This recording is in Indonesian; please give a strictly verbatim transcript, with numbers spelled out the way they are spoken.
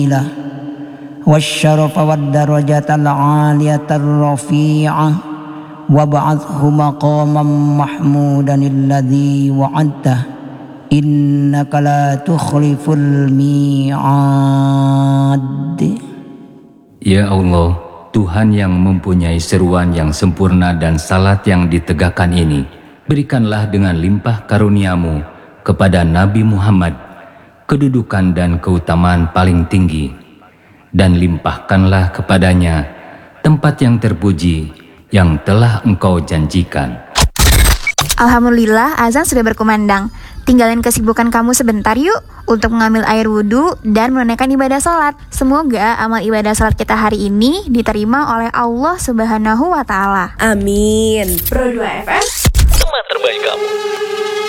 والشرف والدرجة العالية الرفيعة وابعثه مقاما محمودا الذي وعدته إنك لا تخلف الميعاد. Ya Allah, Tuhan yang mempunyai seruan yang sempurna dan salat yang ditegakkan ini, berikanlah dengan limpah karunia-Mu kepada Nabi Muhammad kedudukan dan keutamaan paling tinggi, dan limpahkanlah kepadanya tempat yang terpuji yang telah Engkau janjikan. Alhamdulillah, azan sudah berkumandang. Tinggalin kesibukan kamu sebentar yuk untuk mengambil air wudhu dan menunaikan ibadah sholat. Semoga amal ibadah sholat kita hari ini diterima oleh Allah Subhanahu wa Ta'ala. Amin. Pro dua F M, teman terbaik kamu.